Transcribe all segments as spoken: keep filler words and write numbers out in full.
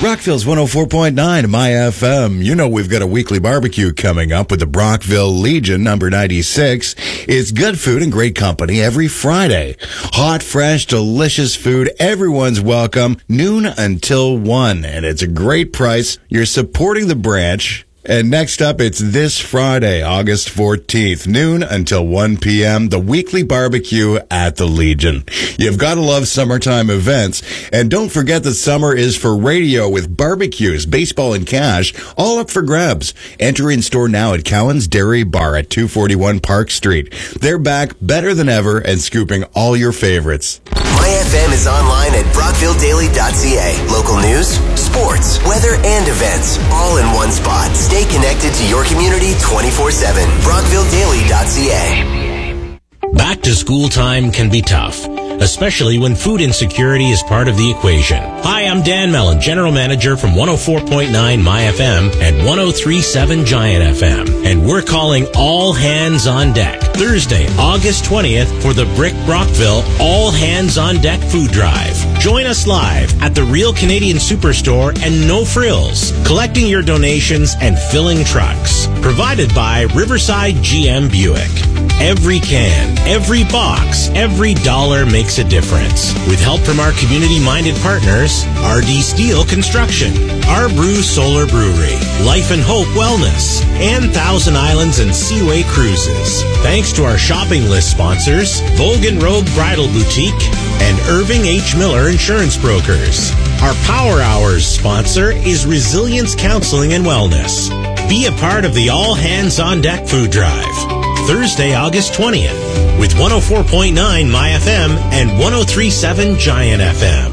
Brockville's one oh four point nine My F M. You know we've got a weekly barbecue coming up with the Brockville Legion, number ninety-six. It's good food and great company every Friday. Hot, fresh, delicious food. Everyone's welcome. Noon until one. And it's a great price. You're supporting the branch. And next up, it's this Friday, August fourteenth, noon until one p.m., the weekly barbecue at the Legion. You've got to love summertime events. And don't forget that summer is for radio with barbecues, baseball, and cash, all up for grabs. Enter in store now at Cowan's Dairy Bar at two forty-one Park Street. They're back better than ever and scooping all your favorites. My F M is online at brockville daily dot c a. Local news, sports, weather, and events, all in one spot. Stay connected to your community twenty-four seven. brockville daily dot c a. Back to school time can be tough, especially when food insecurity is part of the equation. Hi, I'm Dan Mellon, General Manager from one oh four point nine My F M and one oh three point seven Giant F M. And we're calling all hands on deck Thursday, August twentieth for the Brick Brockville All Hands on Deck Food Drive. Join us live at the Real Canadian Superstore and No Frills, collecting your donations and filling trucks. Provided by Riverside G M Buick. Every can, every box, every dollar makes a difference. With help from our community-minded partners, R D Steel Construction, Our Brew Solar Brewery, Life and Hope Wellness, and Thousand Islands and Seaway Cruises. Thanks to our shopping list sponsors, Vogue and Rogue Bridal Boutique, and Irving H. Miller Insurance Brokers. Our Power Hours sponsor is Resilience Counseling and Wellness. Be a part of the All Hands on Deck Food Drive. Thursday, August twentieth, with one oh four point nine My F M and one oh three point seven Giant F M.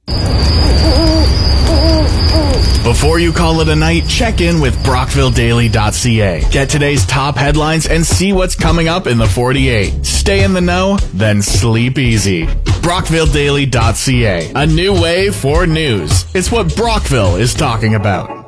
Before you call it a night, check in with brockville daily dot c a. Get today's top headlines and see what's coming up in the forty-eight. Stay in the know, then sleep easy. brockville daily dot c a. A new way for news. It's what Brockville is talking about.